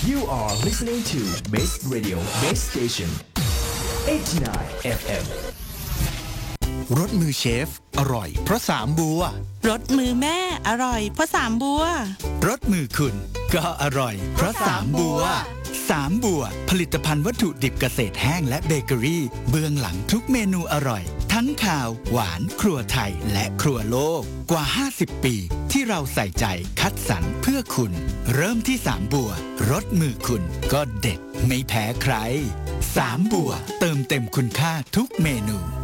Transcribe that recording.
You are listening to Best Radio Best Station 89 FM รสมือเชฟอร่อยเพราะ3บัวรสมือแม่อร่อยเพราะ3บัวรสมือคุณก็อร่อยเพราะ3บัว3บัวผลิตภัณฑ์วัตถุดิบเกษตรแห้งและเบเกอรี่เบื้องหลังทุกเมนูอร่อยทั้งคาวหวานครัวไทยและครัวโลกกว่า50ปีที่เราใส่ใจคัดสรรเพื่อคุณเริ่มที่3บัวรสมือคุณก็เด็ดไม่แพ้ใคร3บัวเติมเต็มคุณค่าทุกเมนู